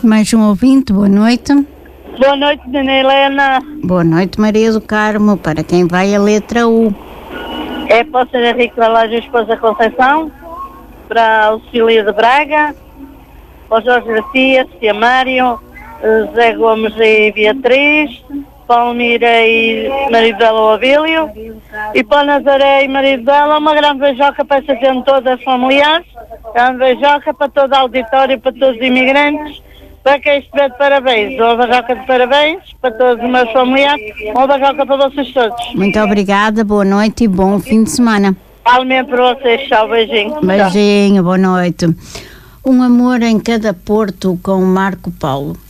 Mais um ouvinte, boa noite. Boa noite, Dona Helena. Boa noite, Maria do Carmo. Para quem vai a letra U? É para o Sr. Henrique Valagem, esposa Conceição, para o Cília de Braga, para o Jorge Garcia, Sofia Mário, Zé Gomes e Beatriz, Palmira e marido dela, o Abílio, e para Nazaré e marido dela, uma grande beijoca para essa gente toda familiar, grande beijoca para todo o auditório, para todos os imigrantes, para quem estiver de parabéns, uma barroca de parabéns para todos os meus familiares, uma barroca para vocês todos. Muito obrigada, boa noite e bom fim de semana. Igualmente para vocês, tchau, beijinho. Beijinho, boa noite. Um amor em cada porto com Marco Paulo.